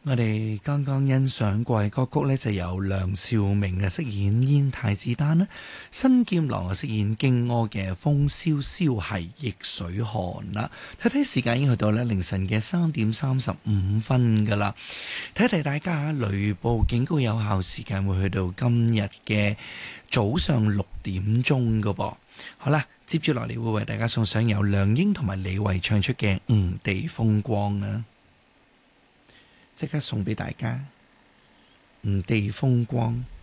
我哋剛剛欣賞過嘅歌曲呢，就由梁兆明嘅飾演煙太子丹啦，新劍郎嘅飾演荊軻嘅風蕭蕭係逆水寒啦。睇睇時間已經去到咧凌晨嘅3:35噶啦，提提大家雷暴警告有效時間會去到今日嘅早上6點鐘噶噃。好啦，接住落嚟會為大家送上由梁英同埋李慧唱出嘅《吳地風光》啊！即刻送俾大家，《吳地風光》。